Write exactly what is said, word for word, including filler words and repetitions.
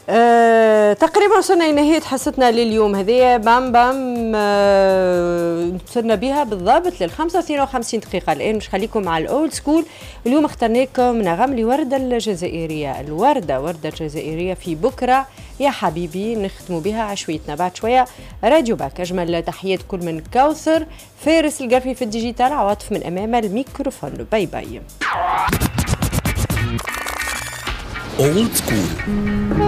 أه تقريبا وصلنا لنهاية حصتنا لليوم هذه. بام بام أه وصلنا بها بالضبط لل خمسة واثنين وخمسين دقيقة. الآن مش خليكم مع الأولد سكول. اليوم اخترنا لكم نغم لوردة الجزائرية، الوردة وردة الجزائرية في بكرة يا حبيبي. نختموا بها عشويتنا بعد شوية. راديو باك. أجمل تحيات كل من كوثر فارس القرفي في الديجيتال، عواطف من أمام الميكروفون. باي باي. Old School.